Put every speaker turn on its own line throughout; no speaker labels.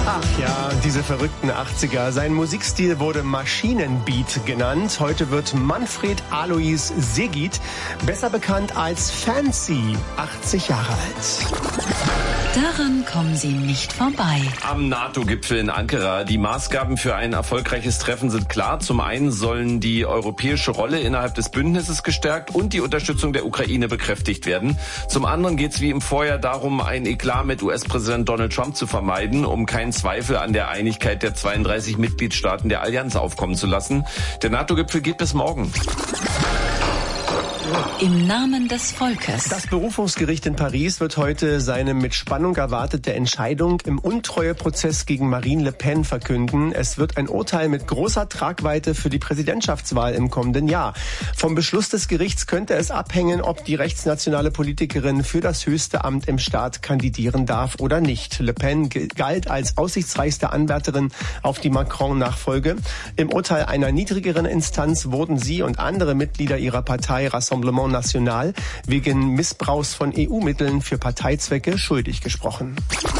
Ach ja, diese verrückten 80er. Sein Musikstil wurde Maschinenbeat genannt. Heute wird Manfred Alois Segit, besser bekannt als Fancy, 80 Jahre alt.
Daran kommen Sie nicht vorbei.
Am NATO-Gipfel in Ankara. Die Maßgaben für ein erfolgreiches Treffen sind klar. Zum einen sollen die europäische Rolle innerhalb des Bündnisses gestärkt und die Unterstützung der Ukraine bekräftigt werden. Zum anderen geht es wie im Vorjahr darum, ein Eklat mit US-Präsident Donald Trump zu vermeiden, um keinen Zweifel an der Einigkeit der 32 Mitgliedstaaten der Allianz aufkommen zu lassen. Der NATO-Gipfel geht bis morgen.
Im Namen des Volkes.
Das Berufungsgericht in Paris wird heute seine mit Spannung erwartete Entscheidung im Untreueprozess gegen Marine Le Pen verkünden. Es wird ein Urteil mit großer Tragweite für die Präsidentschaftswahl im kommenden Jahr. Vom Beschluss des Gerichts könnte es abhängen, ob die rechtsnationale Politikerin für das höchste Amt im Staat kandidieren darf oder nicht. Le Pen galt als aussichtsreichste Anwärterin auf die Macron-Nachfolge. Im Urteil einer niedrigeren Instanz wurden sie und andere Mitglieder ihrer Partei Rassemblement National wegen Missbrauchs von EU-Mitteln für Parteizwecke schuldig gesprochen.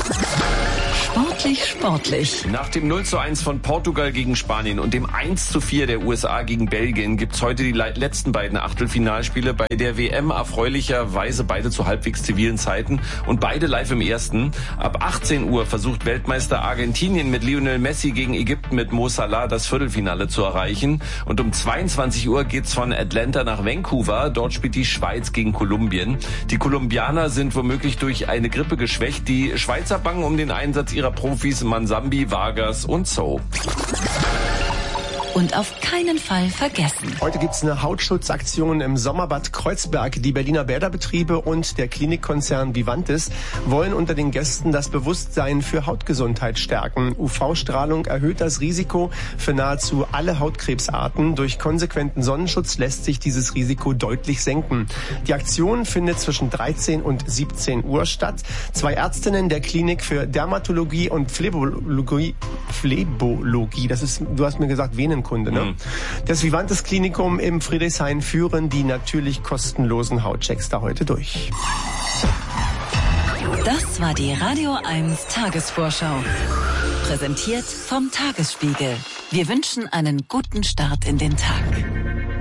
Sportlich.
Nach dem 0:1 von Portugal gegen Spanien und dem 1:4 der USA gegen Belgien gibt's heute die letzten beiden Achtelfinalspiele bei der WM, erfreulicherweise beide zu halbwegs zivilen Zeiten und beide live im ersten. Ab 18 Uhr versucht Weltmeister Argentinien mit Lionel Messi gegen Ägypten mit Mo Salah das Viertelfinale zu erreichen. Und um 22 Uhr geht's von Atlanta nach Vancouver. Dort spielt die Schweiz gegen Kolumbien. Die Kolumbianer sind womöglich durch eine Grippe geschwächt. Die Schweizer bangen um den Einsatz ihrer Profis Mansambi, Vargas und So.
Und auf keinen Fall vergessen.
Heute gibt's eine Hautschutzaktion im Sommerbad Kreuzberg. Die Berliner Bäderbetriebe und der Klinikkonzern Vivantis wollen unter den Gästen das Bewusstsein für Hautgesundheit stärken. UV-Strahlung erhöht das Risiko für nahezu alle Hautkrebsarten. Durch konsequenten Sonnenschutz lässt sich dieses Risiko deutlich senken. Die Aktion findet zwischen 13 und 17 Uhr statt. 2 Ärztinnen der Klinik für Dermatologie und Phlebologie, das ist, du hast mir gesagt, Venenkunde, ne? Das Vivantis Klinikum im Friedrichshain führen die natürlich kostenlosen Hautchecks da heute durch.
Das war die Radio 1 Tagesvorschau. Präsentiert vom Tagesspiegel. Wir wünschen einen guten Start in den Tag.